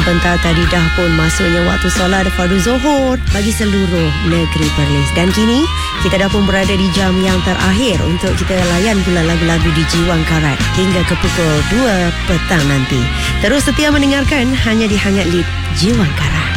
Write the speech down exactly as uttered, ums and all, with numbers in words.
Sebentar tadi dah pun masuknya waktu solat fardu zuhur bagi seluruh negeri Perlis. Dan kini kita dah pun berada di jam yang terakhir untuk kita layan pula lagu-lagu di Jiwang Karat hingga ke pukul dua petang nanti. Terus setia mendengarkan hanya di Hangat Lead Jiwang Karat.